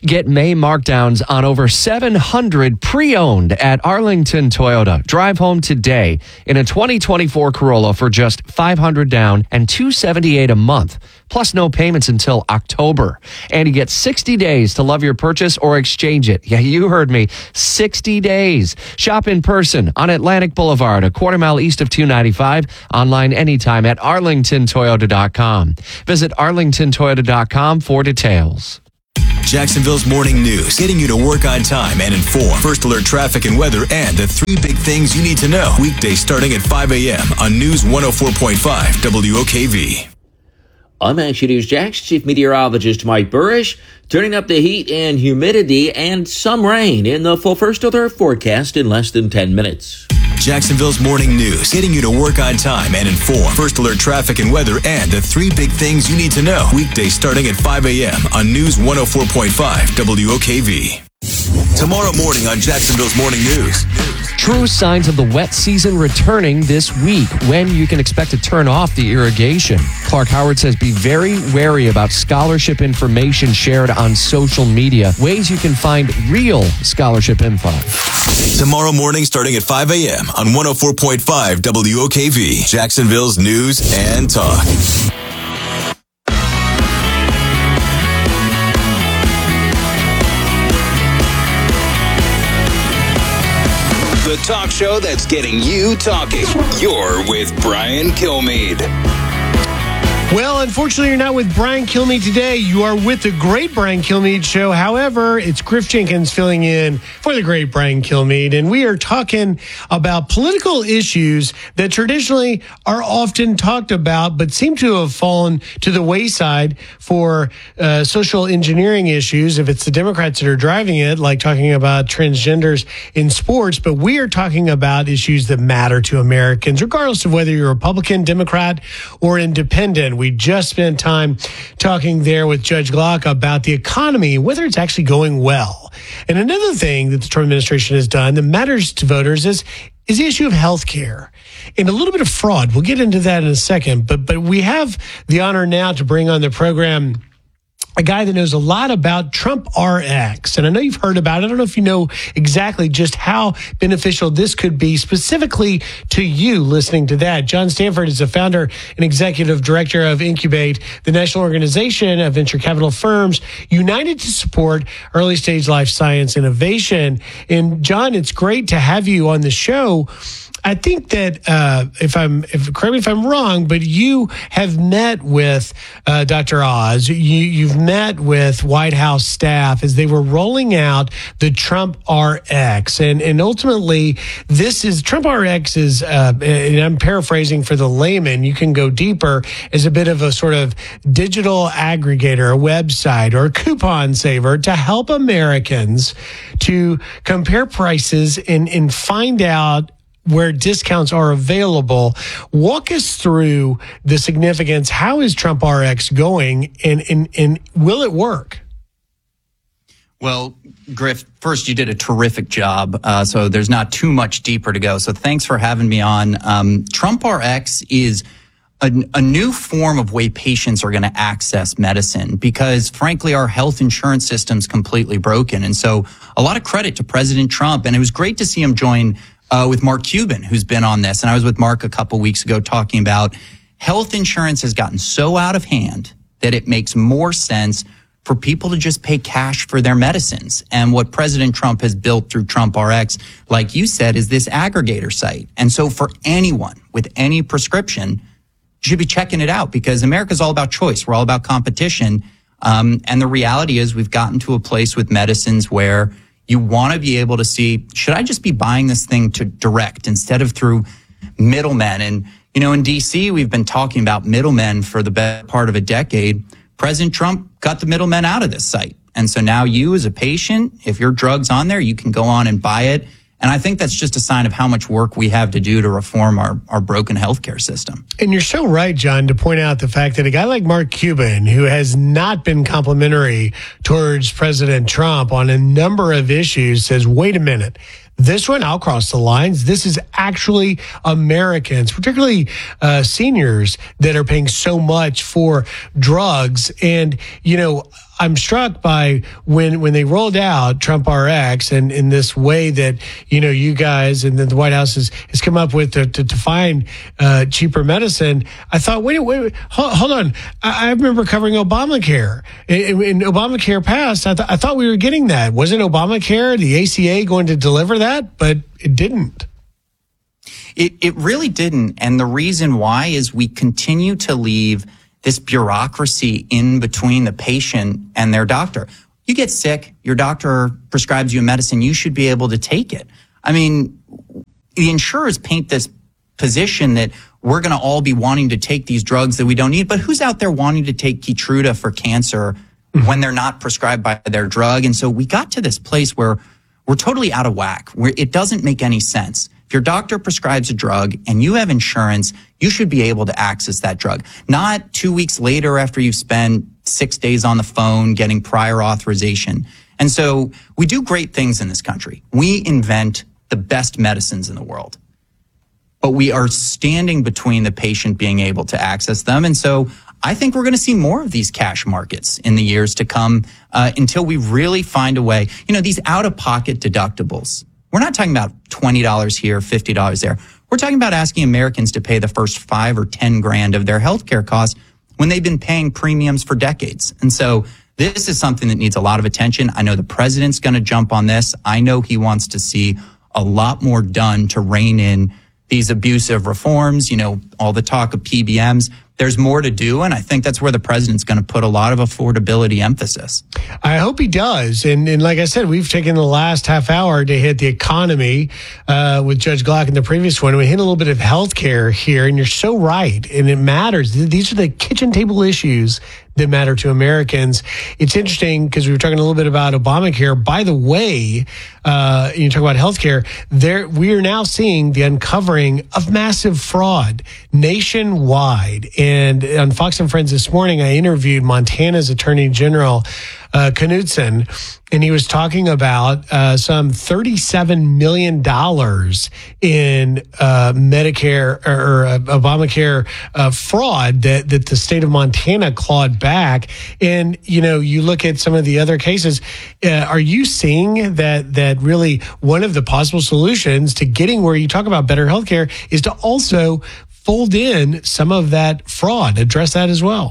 Get May markdowns on over 700 pre-owned at Arlington Toyota. Drive home today in a 2024 Corolla for just $500 down and $278 a month, plus no payments until October. And you get 60 days to love your purchase or exchange it. Yeah, you heard me. 60 days. Shop in person on Atlantic Boulevard, a quarter mile east of 295. Online anytime at arlingtontoyota.com. Visit arlingtontoyota.com for details. Jacksonville's morning news, getting you to work on time and informed. First alert traffic and weather and the 3 big things you need to know. Weekdays starting at 5 a.m. on News 104.5 WOKV. I'm Action News Jax Chief Meteorologist Mike Burrish. Turning up the heat and humidity and some rain in the full first alert forecast in less than 10 minutes. Jacksonville's morning news, getting you to work on time and informed. First alert traffic and weather and the 3 big things you need to know. Weekdays starting at 5 a.m. on News 104.5 WOKV. Tomorrow morning on Jacksonville's Morning News. True signs of the wet season returning this week, when you can expect to turn off the irrigation. Clark Howard says be very wary about scholarship information shared on social media. Ways you can find real scholarship info. Tomorrow morning starting at 5 a.m. on 104.5 WOKV. Jacksonville's News and Talk. The talk show that's getting you talking. You're with Brian Kilmeade. Well, unfortunately, you're not with Brian Kilmeade today. You are with the great Brian Kilmeade show. However, it's Griff Jenkins filling in for the great Brian Kilmeade. And we are talking about political issues that traditionally are often talked about, but seem to have fallen to the wayside for social engineering issues. If it's the Democrats that are driving it, like talking about transgenders in sports, but we are talking about issues that matter to Americans, regardless of whether you're Republican, Democrat, or independent. We just spent time talking there with Judge Glock about the economy, whether it's actually going well. And another thing that the Trump administration has done that matters to voters is the issue of health care and a little bit of fraud. We'll get into that in a second. But we have the honor now to bring on the program a guy that knows a lot about Trump RX. And I know you've heard about it. I don't know if you know exactly just how beneficial this could be specifically to you listening to that. John Stanford is the founder and executive director of Incubate, the national organization of venture capital firms united to support early stage life science innovation. And John, it's great to have you on the show. I think that correct me if I'm wrong, but you have met with Dr. Oz. You've met with White House staff as they were rolling out the Trump RX, and ultimately this is Trump RX is, and I'm paraphrasing for the layman. You can go deeper as a bit of a sort of digital aggregator, a website, or a coupon saver to help Americans to compare prices and find out where discounts are available. Walk us through the significance. How is Trump RX going, and will it work? Well, Griff, first, you did a terrific job, so there's not too much deeper to go. So thanks for having me on. Trump RX is a new form of way patients are going to access medicine because, frankly, our health insurance system's completely broken. And so a lot of credit to President Trump, and it was great to see him join with Mark Cuban, who's been on this. And I was with Mark a couple weeks ago talking about health insurance has gotten so out of hand that it makes more sense for people to just pay cash for their medicines. And what President Trump has built through Trump RX, like you said, is this aggregator site. And so for anyone with any prescription, you should be checking it out because America's all about choice. We're all about competition. And the reality is we've gotten to a place with medicines where you want to be able to see, should I just be buying this thing to direct instead of through middlemen? And, you know, in D.C., we've been talking about middlemen for the better part of a decade. President Trump got the middlemen out of this site. And so now you as a patient, if your drug's on there, you can go on and buy it. And I think that's just a sign of how much work we have to do to reform our broken healthcare system. And you're so right, John, to point out the fact that a guy like Mark Cuban, who has not been complimentary towards President Trump on a number of issues, says, wait a minute. This one, I'll cross the lines. This is actually Americans, particularly seniors, that are paying so much for drugs. And, you know, I'm struck by when they rolled out Trump RX and in this way that, you guys and then the White House has come up with to find cheaper medicine. I thought, wait, hold on. I remember covering Obamacare. When Obamacare passed, I thought we were getting that. Wasn't Obamacare, the ACA, going to deliver that? But it didn't. It really didn't. And the reason why is we continue to leave this bureaucracy in between the patient and their doctor. You get sick, your doctor prescribes you a medicine, you should be able to take it. I mean, the insurers paint this position that we're going to all be wanting to take these drugs that we don't need. But who's out there wanting to take Keytruda for cancer when they're not prescribed by their drug? And so we got to this place where we're totally out of whack, where it doesn't make any sense. If your doctor prescribes a drug and you have insurance, you should be able to access that drug. Not 2 weeks later after you've spent 6 days on the phone getting prior authorization. And so we do great things in this country. We invent the best medicines in the world. But we are standing between the patient being able to access them. And so I think we're going to see more of these cash markets in the years to come until we really find a way. These out-of-pocket deductibles. We're not talking about $20 here, $50 there. We're talking about asking Americans to pay the first $5 or $10,000 of their healthcare costs when they've been paying premiums for decades. And so this is something that needs a lot of attention. I know the president's going to jump on this. I know he wants to see a lot more done to rein in these abusive reforms, all the talk of PBMs. There's more to do, and I think that's where the president's going to put a lot of affordability emphasis. I hope he does. And like I said, we've taken the last half hour to hit the economy with Judge Glock in the previous one. We hit a little bit of healthcare here, and you're so right, and it matters. These are the kitchen table issues that matter to Americans. It's interesting because we were talking a little bit about Obamacare. By the way, you talk about healthcare. We are now seeing the uncovering of massive fraud nationwide. And on Fox and Friends this morning, I interviewed Montana's Attorney General Knudsen, and he was talking about some $37 million in Medicare or Obamacare fraud that the state of Montana clawed back. And, you look at some of the other cases. Are you seeing that really one of the possible solutions to getting where you talk about better healthcare is to also fold in some of that fraud, address that as well?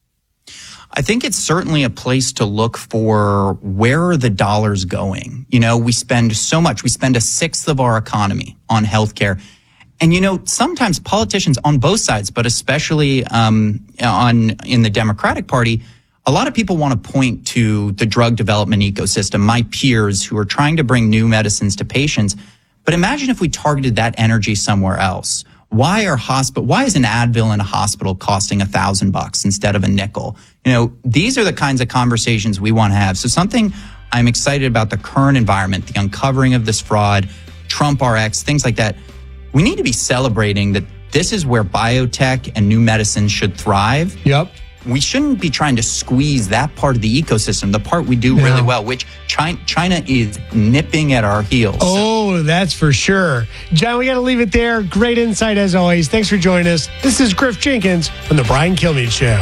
I think it's certainly a place to look for where are the dollars going. We spend so much. We spend a sixth of our economy on healthcare. And, sometimes politicians on both sides, but especially in the Democratic Party, a lot of people want to point to the drug development ecosystem, my peers who are trying to bring new medicines to patients. But imagine if we targeted that energy somewhere else. Why is an Advil in a hospital costing $1,000 instead of a nickel? These are the kinds of conversations we want to have. So something I'm excited about the current environment, the uncovering of this fraud, Trump RX, things like that. We need to be celebrating that this is where biotech and new medicines should thrive. Yep. We shouldn't be trying to squeeze that part of the ecosystem, the part we do really well, which China is nipping at our heels. Oh, that's for sure. John, we got to leave it there. Great insight as always. Thanks for joining us. This is Griff Jenkins from The Brian Kilmeade Show.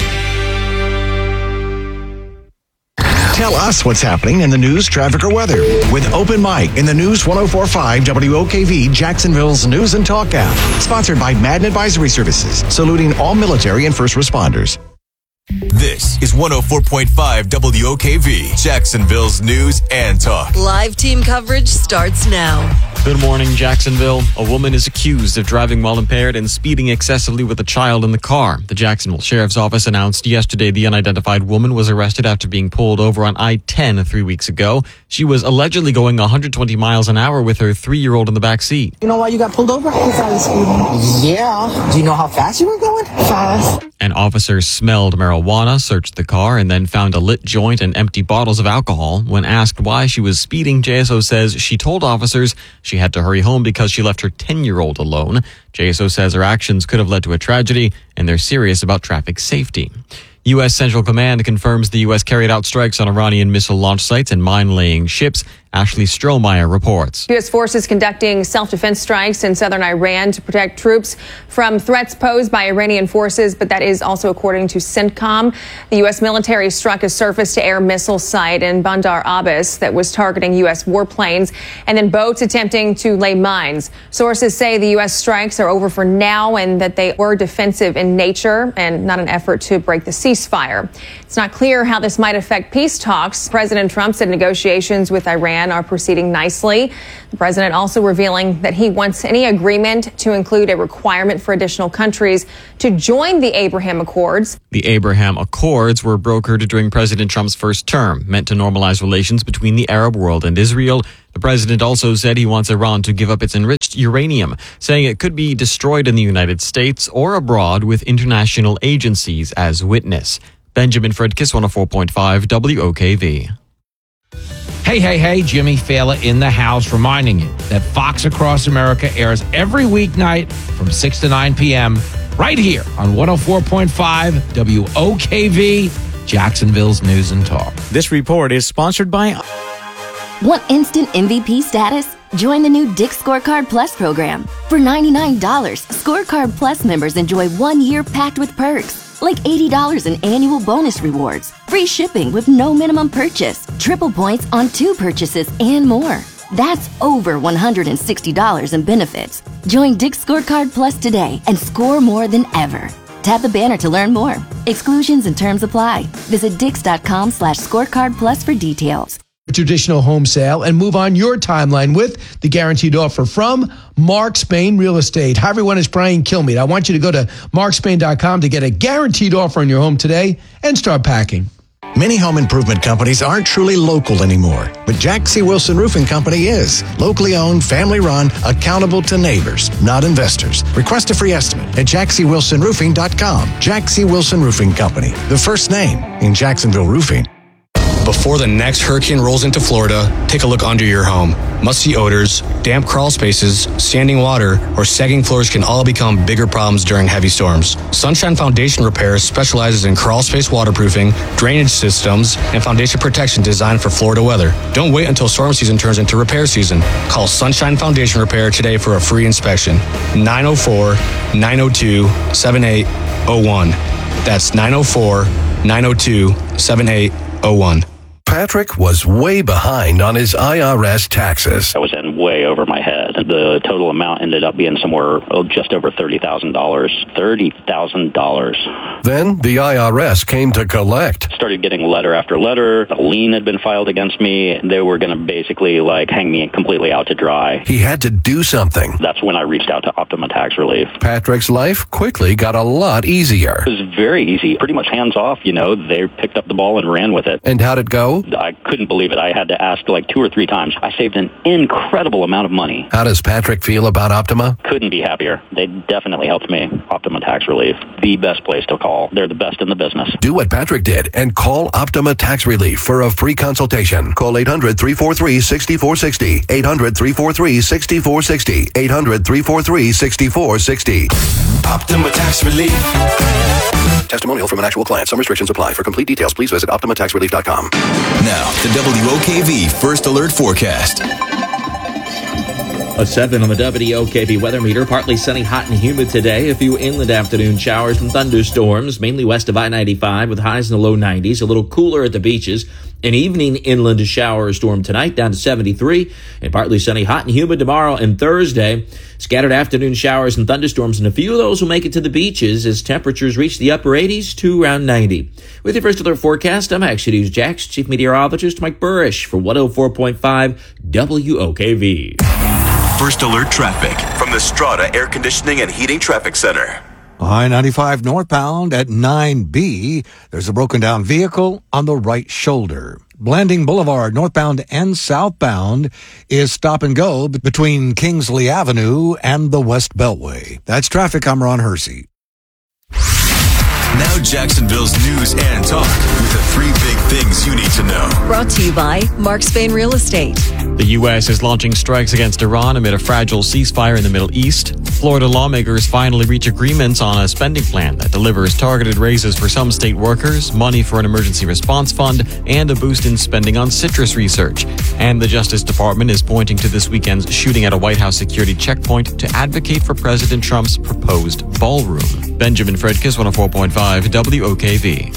Tell us what's happening in the news, traffic, or weather with Open Mic in the News 104.5 WOKV Jacksonville's News and Talk app. Sponsored by Madden Advisory Services, saluting all military and first responders. This is 104.5 WOKV, Jacksonville's News and Talk. Live team coverage starts now. Good morning, Jacksonville. A woman is accused of driving while impaired and speeding excessively with a child in the car. The Jacksonville Sheriff's Office announced yesterday the unidentified woman was arrested after being pulled over on I-10 3 weeks ago. She was allegedly going 120 miles an hour with her 3-year-old in the back seat. You know why you got pulled over? Because I was speeding. Yeah. Do you know how fast you were going? Fast. An officer smelled marijuana, searched the car, and then found a lit joint and empty bottles of alcohol. When asked why she was speeding, JSO says she told officers she had to hurry home because she left her 10-year-old alone. JSO says her actions could have led to a tragedy, and they're serious about traffic safety. U.S. Central Command confirms the U.S. carried out strikes on Iranian missile launch sites and mine-laying ships Ashley Strohmeyer reports. U.S. forces conducting self-defense strikes in southern Iran to protect troops from threats posed by Iranian forces, but that is also according to CENTCOM. The U.S. military struck a surface-to-air missile site in Bandar Abbas that was targeting U.S. warplanes and then boats attempting to lay mines. Sources say the U.S. strikes are over for now and that they were defensive in nature and not an effort to break the ceasefire. It's not clear how this might affect peace talks. President Trump said negotiations with Iran are proceeding nicely. The president also revealing that he wants any agreement to include a requirement for additional countries to join the Abraham Accords. The Abraham Accords were brokered during President Trump's first term, meant to normalize relations between the Arab world and Israel. The president also said he wants Iran to give up its enriched uranium, saying it could be destroyed in the United States or abroad with international agencies as witness. Benjamin Fredkis, 104.5 WOKV. Hey, Jimmy Fallon in the house reminding you that Fox Across America airs every weeknight from 6 to 9 p.m. right here on 104.5 WOKV, Jacksonville's News and Talk. This report is sponsored by... Want instant MVP status? Join the new Dick's Scorecard Plus program. For $99, Scorecard Plus members enjoy 1 year packed with perks, like $80 in annual bonus rewards, free shipping with no minimum purchase, triple points on 2 purchases, and more. That's over $160 in benefits. Join Dick's Scorecard Plus today and score more than ever. Tap the banner to learn more. Exclusions and terms apply. Visit Dix.com/scorecard plus for details. Traditional home sale and move on your timeline with the guaranteed offer from Mark Spain Real Estate. Hi, everyone. It's Brian Kilmeade. I want you to go to markspain.com to get a guaranteed offer on your home today and start packing. Many home improvement companies aren't truly local anymore, but Jack C. Wilson Roofing Company is. Locally owned, family run, accountable to neighbors, not investors. Request a free estimate at jackcwilsonroofing.com. Jack C. Wilson Roofing Company, the first name in Jacksonville roofing. Before the next hurricane rolls into Florida, take a look under your home. Musty odors, damp crawl spaces, standing water, or sagging floors can all become bigger problems during heavy storms. Sunshine Foundation Repair specializes in crawl space waterproofing, drainage systems, and foundation protection designed for Florida weather. Don't wait until storm season turns into repair season. Call Sunshine Foundation Repair today for a free inspection. 904-902-7801. That's 904-902-7801. Patrick was way behind on his IRS taxes. I was in way over my head. The total amount ended up being somewhere just over $30,000. $30,000. Then the IRS came to collect. Started getting letter after letter. A lien had been filed against me. They were going to basically hang me completely out to dry. He had to do something. That's when I reached out to Optima Tax Relief. Patrick's life quickly got a lot easier. It was very easy. Pretty much hands off, They picked up the ball and ran with it. And how'd it go? I couldn't believe it. I had to ask 2 or 3 times. I saved an incredible amount of money. How does Patrick feel about Optima? Couldn't be happier. They definitely helped me. Optima Tax Relief, the best place to call. They're the best in the business. Do what Patrick did and call Optima Tax Relief for a free consultation. Call 800-343-6460. 800-343-6460. 800-343-6460. Optima Tax Relief. Testimonial from an actual client. Some restrictions apply. For complete details, please visit OptimaTaxRelief.com. Now, the WOKV First Alert Forecast. A 7 on the WOKV weather meter. Partly sunny, hot and humid today. A few inland afternoon showers and thunderstorms, mainly west of I-95 with highs in the low 90s. A little cooler at the beaches. An evening inland shower or storm tonight down to 73. And partly sunny, hot and humid tomorrow and Thursday. Scattered afternoon showers and thunderstorms, and a few of those will make it to the beaches as temperatures reach the upper 80s to around 90. With your First Alert forecast, I'm Action News Jax Chief Meteorologist Mike Burrish for 104.5 WOKV. First Alert traffic from the Strata Air Conditioning and Heating Traffic Center. I-95 northbound at 9B. There's a broken down vehicle on the right shoulder. Blanding Boulevard northbound and southbound is stop and go between Kingsley Avenue and the West Beltway. That's traffic. I'm Ron Hersey. Now Jacksonville's news and talk with the 3 big things you need to know. Brought to you by Mark Spain Real Estate. The U.S. is launching strikes against Iran amid a fragile ceasefire in the Middle East. Florida lawmakers finally reach agreements on a spending plan that delivers targeted raises for some state workers, money for an emergency response fund, and a boost in spending on citrus research. And the Justice Department is pointing to this weekend's shooting at a White House security checkpoint to advocate for President Trump's proposed ballroom. Benjamin Fredkes, 104.5 WOKV.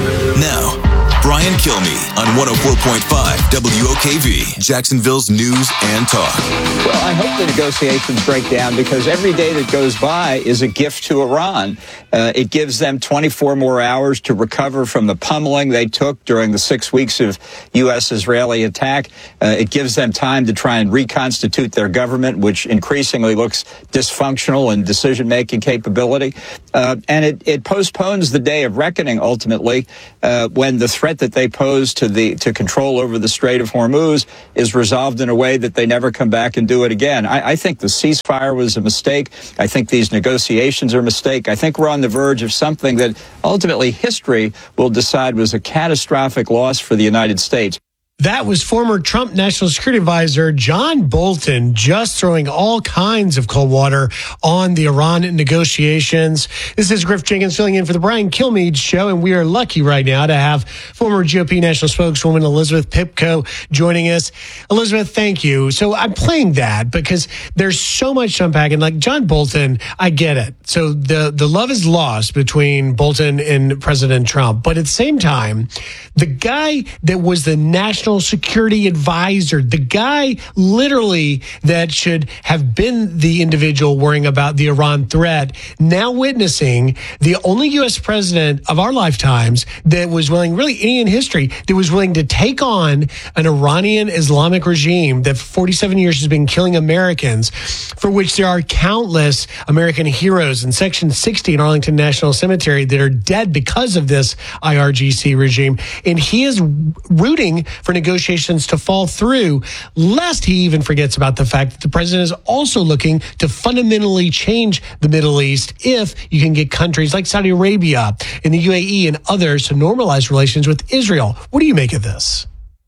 Now, Brian Kilmeade on 104.5 WOKV, Jacksonville's news and talk. Well, I hope the negotiations break down because every day that goes by is a gift to Iran. It gives them 24 more hours to recover from the pummeling they took during the 6 weeks of U.S.-Israeli attack. It gives them time to try and reconstitute their government, which increasingly looks dysfunctional in decision-making capability. And it postpones the day of reckoning, ultimately, when the threat that they pose to control over the Strait of Hormuz is resolved in a way that they never come back and do it again. I think the ceasefire was a mistake. I think these negotiations are a mistake. I think we're on the verge of something that ultimately history will decide was a catastrophic loss for the United States. That was former Trump National Security Advisor John Bolton just throwing all kinds of cold water on the Iran negotiations. This is Griff Jenkins filling in for the Brian Kilmeade Show, and we are lucky right now to have former GOP National Spokeswoman Elizabeth Pipko joining us. Elizabeth, thank you. So I'm playing that because there's so much to unpack. And like John Bolton, I get it. So the love is lost between Bolton and President Trump. But at the same time, the guy that was the National Security Advisor, the guy literally that should have been the individual worrying about the Iran threat, now witnessing the only U.S. president of our lifetimes that was willing, really any in history, that was willing to take on an Iranian Islamic regime that for 47 years has been killing Americans, for which there are countless American heroes in Section 60 in Arlington National Cemetery that are dead because of this IRGC regime. And he is rooting for negotiations to fall through, lest he even forgets about the fact that the president is also looking to fundamentally change the Middle East if you can get countries like Saudi Arabia and the UAE and others to normalize relations with Israel. What do you make of this?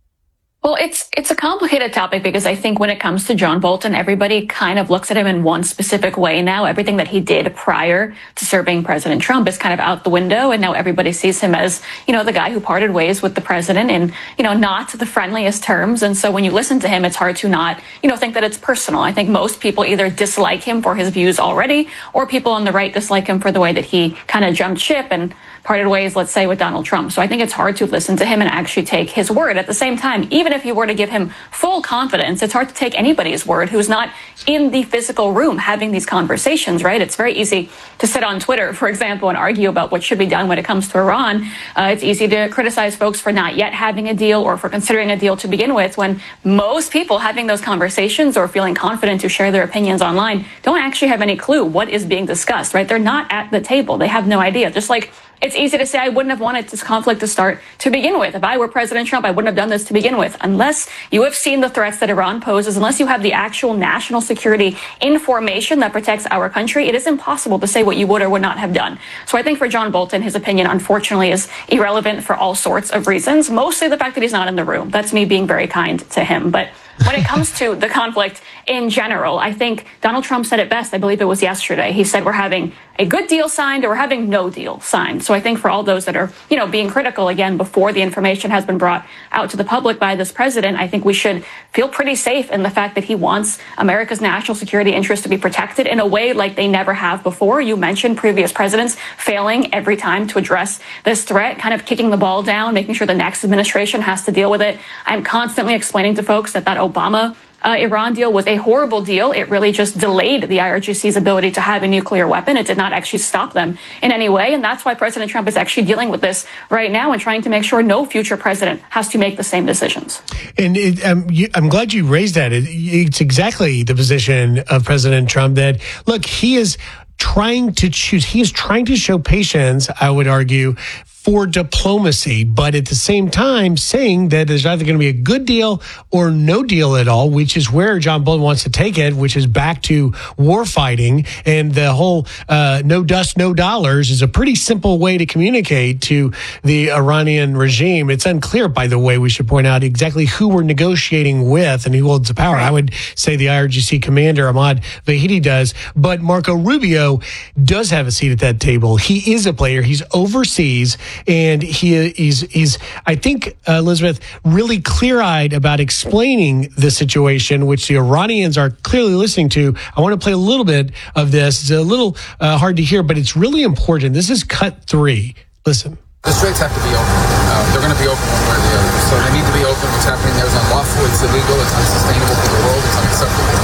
Well, it's a complicated topic because I think when it comes to John Bolton, everybody kind of looks at him in one specific way now. Everything that he did prior to serving President Trump is kind of out the window. And now everybody sees him as, the guy who parted ways with the president in, not the friendliest terms. And so when you listen to him, it's hard to not, think that it's personal. I think most people either dislike him for his views already, or people on the right dislike him for the way that he kind of jumped ship and parted ways, let's say, with Donald Trump. So I think it's hard to listen to him and actually take his word. At the same time, even if you were to give him full confidence, it's hard to take anybody's word who's not in the physical room having these conversations, right? It's very easy to sit on Twitter, for example, and argue about what should be done when it comes to Iran. It's easy to criticize folks for not yet having a deal or for considering a deal to begin with, when most people having those conversations or feeling confident to share their opinions online don't actually have any clue what is being discussed, right? They're not at the table. They have no idea. Just like it's easy to say, I wouldn't have wanted this conflict to start to begin with. If I were President Trump, I wouldn't have done this to begin with. Unless you have seen the threats that Iran poses, unless you have the actual national security information that protects our country, it is impossible to say what you would or would not have done. So I think for John Bolton, his opinion, unfortunately, is irrelevant for all sorts of reasons. Mostly the fact that he's not in the room. That's me being very kind to him. But when it comes to the conflict in general, I think Donald Trump said it best. I believe it was yesterday. He said we're having a good deal signed or we're having no deal signed. So I think for all those that are, being critical again before the information has been brought out to the public by this president, I think we should feel pretty safe in the fact that he wants America's national security interests to be protected in a way like they never have before. You mentioned previous presidents failing every time to address this threat, kind of kicking the ball down, making sure the next administration has to deal with it. I'm constantly explaining to folks that Obama Iran deal was a horrible deal. It really just delayed the IRGC's ability to have a nuclear weapon. It did not actually stop them in any way. And that's why President Trump is actually dealing with this right now and trying to make sure no future president has to make the same decisions. And I'm glad you raised that. It's exactly the position of President Trump that, look, he is trying to choose. He is trying to show patience, I would argue, for diplomacy, but at the same time saying that there's either going to be a good deal or no deal at all, which is where John Bolton wants to take it, which is back to war fighting. And the whole no dust, no dollars is a pretty simple way to communicate to the Iranian regime. It's unclear, by the way, we should point out exactly who we're negotiating with and who holds the power. I would say the IRGC commander, Ahmad Vahidi, does, but Marco Rubio does have a seat at that table. He is a player. He's overseas. And he's, I think, Elizabeth, really clear-eyed about explaining the situation, which the Iranians are clearly listening to. I want to play a little bit of this. It's a little hard to hear, but it's really important. This is cut 3. Listen. The straits have to be open. They're going to be open one way or the other. So they need to be open. What's happening there is unlawful. It's illegal. It's unsustainable for the world. It's unacceptable.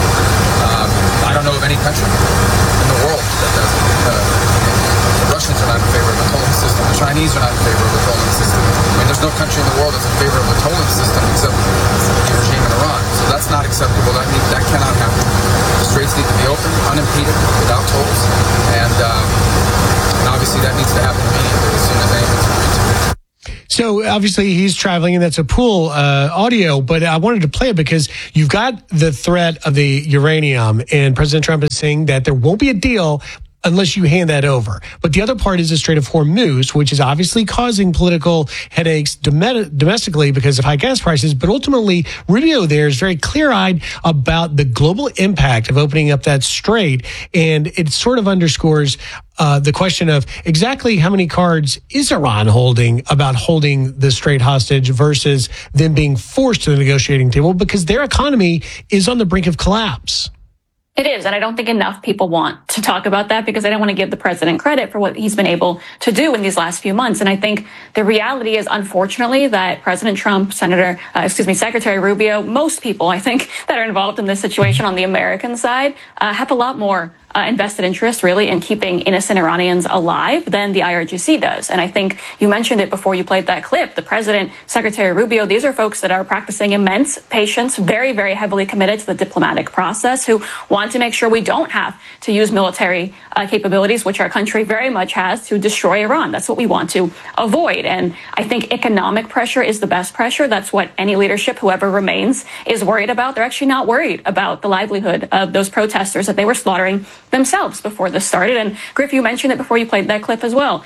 I don't know of any country in the world that does it. The Russians are not in favor of a tolling system. The Chinese are not in favor of a tolling system. I mean, there's no country in the world that's in favor of a tolling system except the regime in Iran. So that's not acceptable. That cannot happen. The straits need to be open, unimpeded, without tolls. And obviously that needs to happen immediately as soon as anyone's agreed to it. So obviously he's traveling, and that's a pool audio, but I wanted to play it because you've got the threat of the uranium, and President Trump is saying that there won't be a deal unless you hand that over. But the other part is the Strait of Hormuz, which is obviously causing political headaches domestically because of high gas prices. But ultimately, Rubio there is very clear-eyed about the global impact of opening up that strait. And it sort of underscores the question of exactly how many cards is Iran holding about holding the strait hostage versus them being forced to the negotiating table because their economy is on the brink of collapse. It is, and I don't think enough people want to talk about that because I don't want to give the president credit for what he's been able to do in these last few months. And I think the reality is, unfortunately, that President Trump, Secretary Rubio, most people, I think, that are involved in this situation on the American side have a lot more invested interest, really, in keeping innocent Iranians alive than the IRGC does. And I think you mentioned it before you played that clip. The president, Secretary Rubio, these are folks that are practicing immense patience, very, very heavily committed to the diplomatic process, who want to make sure we don't have to use military capabilities, which our country very much has, to destroy Iran. That's what we want to avoid. And I think economic pressure is the best pressure. That's what any leadership, whoever remains, is worried about. They're actually not worried about the livelihood of those protesters that they were slaughtering themselves before this started. And Griff, you mentioned it before you played that clip as well.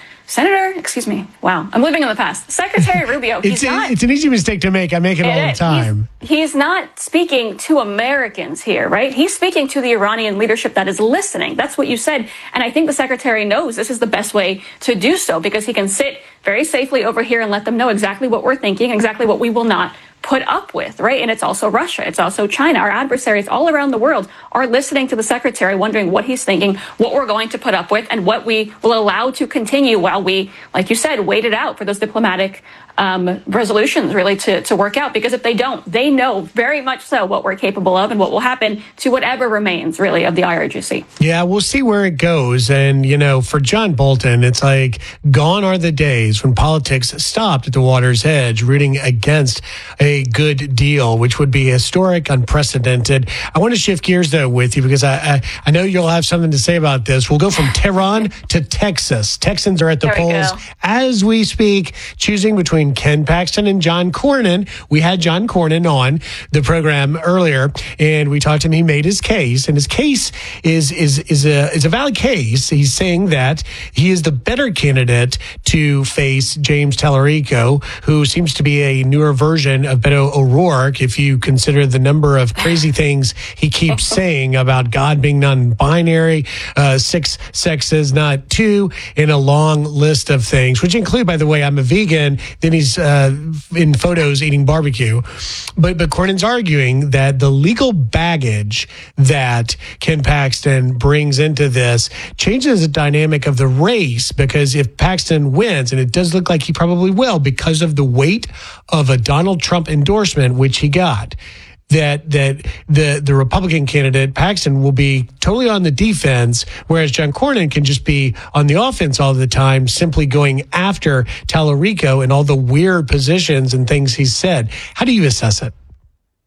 Wow, I'm living in the past. Secretary Rubio, it's an easy mistake to make. I make it all the time. He's not speaking to Americans here, right? He's speaking to the Iranian leadership that is listening. That's what you said. And I think the secretary knows this is the best way to do so because he can sit very safely over here and let them know exactly what we're thinking, exactly what we will not put up with, right? And it's also Russia. It's also China. Our adversaries all around the world are listening to the secretary, wondering what he's thinking, what we're going to put up with, and what we will allow to continue while we, like you said, wait it out for those diplomatic resolutions really to work out. Because if they don't, they know very much so what we're capable of and what will happen to whatever remains really of the IRGC. Yeah, we'll see where it goes. And, you know, for John Bolton, it's like gone are the days when politics stopped at the water's edge, rooting against a good deal, which would be historic, unprecedented. I want to shift gears, though, with you because I know you'll have something to say about this. We'll go from Tehran to Texas. Texans are at the polls as we speak, choosing between Ken Paxton and John Cornyn. We had John Cornyn on the program earlier, and we talked to him. He made his case, and his case is a valid case. He's saying that he is the better candidate to face James Tallarico, who seems to be a newer version of Beto O'Rourke, if you consider the number of crazy things he keeps saying about God being non-binary, 6 sexes, not 2, and a long list of things, which include, by the way, I'm a vegan. Then he's in photos eating barbecue. But Cornyn's arguing that the legal baggage that Ken Paxton brings into this changes the dynamic of the race, because if Paxton wins, and it does look like he probably will because of the weight of a Donald Trump endorsement, which he got, that the Republican candidate, Paxton, will be totally on the defense, whereas John Cornyn can just be on the offense all the time, simply going after Tallarico and all the weird positions and things he's said. How do you assess it?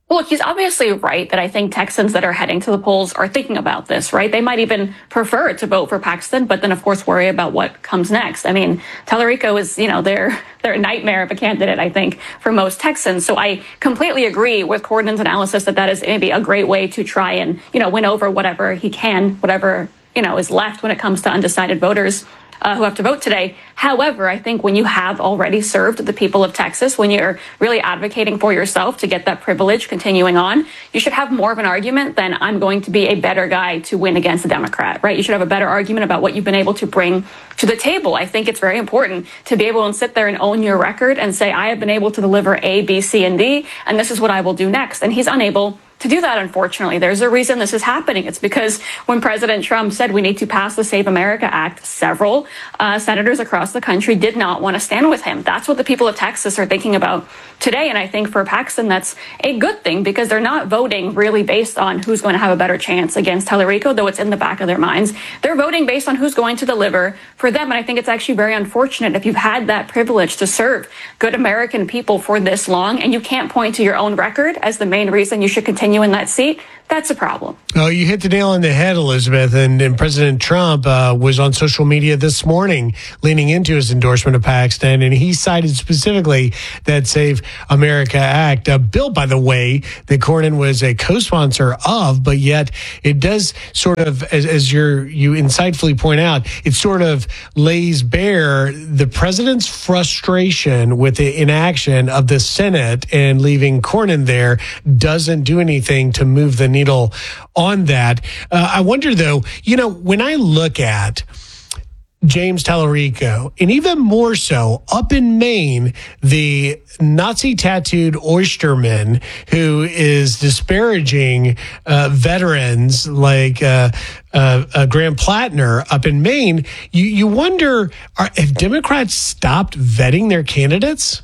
Well, he's obviously right that I think Texans that are heading to the polls are thinking about this, right? They might even prefer to vote for Paxton, but then, of course, worry about what comes next. I mean, Tallarico is, they're a nightmare of a candidate, I think, for most Texans. So I completely agree with Cornyn's analysis that is maybe a great way to try and, win over whatever he can, whatever, is left when it comes to undecided voters who have to vote today. However, I think when you have already served the people of Texas, when you're really advocating for yourself to get that privilege continuing on, you should have more of an argument than I'm going to be a better guy to win against a Democrat, right? You should have a better argument about what you've been able to bring to the table. I think it's very important to be able to sit there and own your record and say, I have been able to deliver A, B, C, and D, and this is what I will do next. And he's unable to do that, unfortunately. There's a reason this is happening. It's because when President Trump said we need to pass the Save America Act, several senators across the country did not want to stand with him. That's what the people of Texas are thinking about today. And I think for Paxton, that's a good thing because they're not voting really based on who's going to have a better chance against Tallarico, though it's in the back of their minds. They're voting based on who's going to deliver for them. And I think it's actually very unfortunate if you've had that privilege to serve good American people for this long and you can't point to your own record as the main reason you should continue in that seat. That's a problem. Oh, you hit the nail on the head, Elizabeth. And President Trump was on social media this morning leaning into his endorsement of Paxton, and he cited specifically that Save America Act, a bill, by the way, that Cornyn was a co-sponsor of, but yet it does sort of, as you insightfully point out, it sort of lays bare the president's frustration with the inaction of the Senate, and leaving Cornyn there doesn't do anything to move the needle on that. I wonder, though, when I look at James Tallarico, and even more so up in Maine, the Nazi tattooed oysterman who is disparaging veterans like Graham Plattner up in Maine, you wonder, have Democrats stopped vetting their candidates?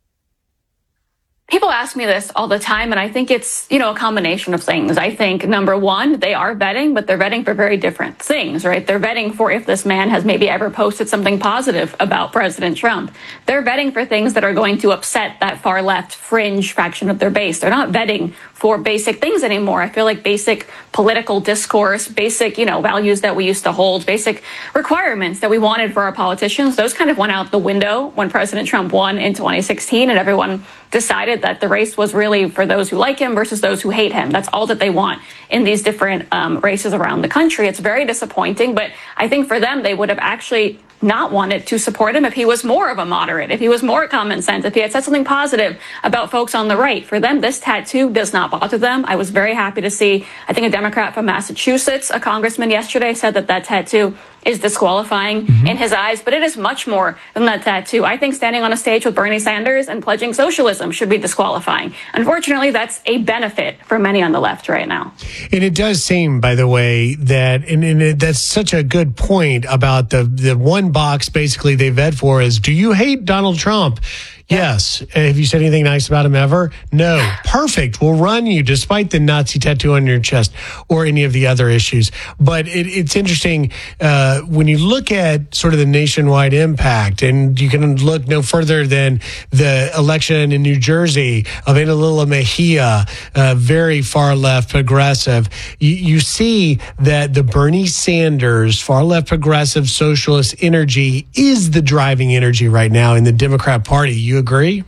People ask me this all the time, and I think it's, a combination of things. I think, number one, they are vetting, but they're vetting for very different things, right? They're vetting for if this man has maybe ever posted something positive about President Trump. They're vetting for things that are going to upset that far left fringe fraction of their base. They're not vetting for basic things anymore. I feel like basic political discourse, basic, values that we used to hold, basic requirements that we wanted for our politicians, those kind of went out the window when President Trump won in 2016 and everyone decided that the race was really for those who like him versus those who hate him. That's all that they want in these different races around the country. It's very disappointing, but I think for them, they would have actually not wanted to support him if he was more of a moderate, if he was more common sense, if he had said something positive about folks on the right. For them, this tattoo does not bother them. I was very happy to see, I think a Democrat from Massachusetts, a congressman yesterday, said that tattoo is disqualifying in his eyes, but it is much more than that tattoo. I think standing on a stage with Bernie Sanders and pledging socialism should be disqualifying. Unfortunately, that's a benefit for many on the left right now. And it does seem, by the way, that, that's such a good point about the one box basically they vet for is, do you hate Donald Trump? Yes. Have you said anything nice about him ever? No. Perfect. We'll run you despite the Nazi tattoo on your chest or any of the other issues. But it's interesting when you look at sort of the nationwide impact, and you can look no further than the election in New Jersey of Ana Lila Mejia, very far left progressive. You see that the Bernie Sanders far left progressive socialist energy is the driving energy right now in the Democrat Party. You agree?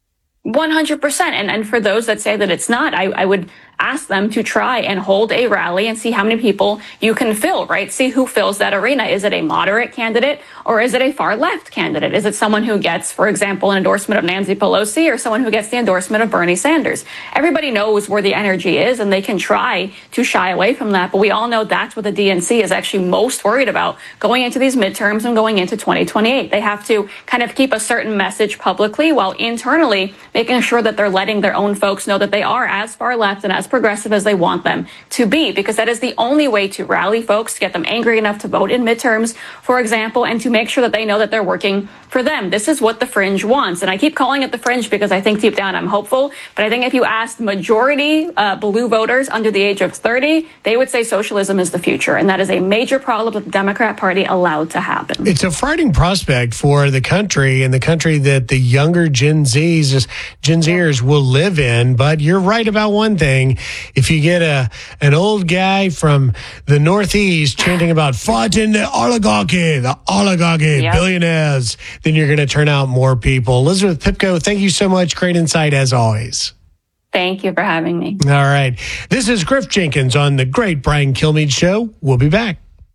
100%. And for those that say that it's not, I would ask them to try and hold a rally and see how many people you can fill, right? See who fills that arena. Is it a moderate candidate or is it a far left candidate? Is it someone who gets, for example, an endorsement of Nancy Pelosi or someone who gets the endorsement of Bernie Sanders? Everybody knows where the energy is and they can try to shy away from that. But we all know that's what the DNC is actually most worried about going into these midterms and going into 2028. They have to kind of keep a certain message publicly while internally making sure that they're letting their own folks know that they are as far left and as progressive as they want them to be, because that is the only way to rally folks, to get them angry enough to vote in midterms, for example, and to make sure that they know that they're working for them. This is what the fringe wants. And I keep calling it the fringe because I think deep down I'm hopeful. But I think if you asked majority blue voters under the age of 30, they would say socialism is the future. And that is a major problem that the Democrat Party allowed to happen. It's a frightening prospect for the country, and the country that the younger Gen Zers will live in. But you're right about one thing. If you get an old guy from the Northeast chanting about fighting the oligarchy, Yep. billionaires, then you're going to turn out more people. Elizabeth Pipko, thank you so much. Great insight as always. Thank you for having me. All right. This is Griff Jenkins on the Great Brian Kilmeade Show. We'll be back.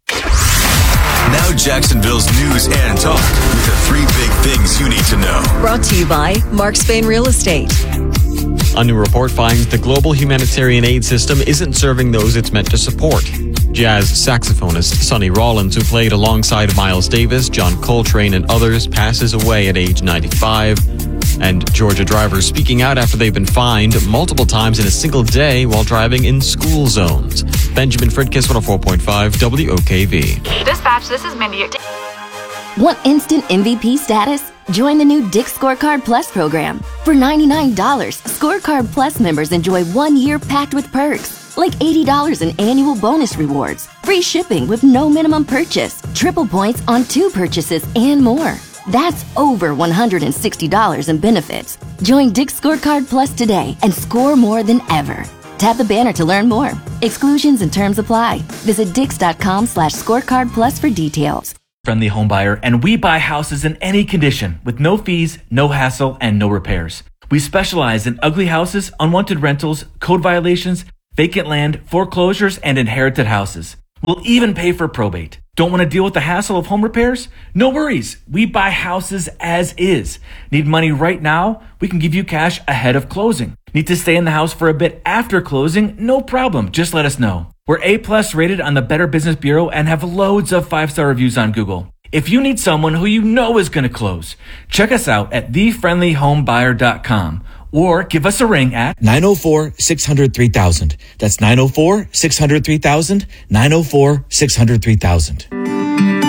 Now Jacksonville's news and talk with the three big things you need to know. Brought to you by Mark Spain Real Estate. A new report finds the global humanitarian aid system isn't serving those it's meant to support. Jazz saxophonist Sonny Rollins, who played alongside Miles Davis, John Coltrane, and others, passes away at age 95. And Georgia drivers speaking out after they've been fined multiple times in a single day while driving in school zones. Benjamin Fridkiss, 104.5 WOKV. Dispatch, this is Mindy. Want instant MVP status? Join the new Dick's Scorecard Plus program. For $99, Scorecard Plus members enjoy 1 year packed with perks, like $80 in annual bonus rewards, free shipping with no minimum purchase, triple points on 2 purchases, and more. That's over $160 in benefits. Join Dick's Scorecard Plus today and score more than ever. Tap the banner to learn more. Exclusions and terms apply. Visit Dix.com/scorecard plus for details. Friendly home buyer, and we buy houses in any condition with no fees, no hassle, and no repairs. We specialize in ugly houses, unwanted rentals, code violations, vacant land, foreclosures, and inherited houses. We'll even pay for probate. Don't want to deal with the hassle of home repairs? No worries. We buy houses as is. Need money right now? We can give you cash ahead of closing. Need to stay in the house for a bit after closing? No problem. Just let us know. We're A+ rated on the Better Business Bureau and have loads of 5-star reviews on Google. If you need someone who you know is going to close, check us out at thefriendlyhomebuyer.com or give us a ring at 904-600-3000. That's 904-600-3000, 904-600-3000.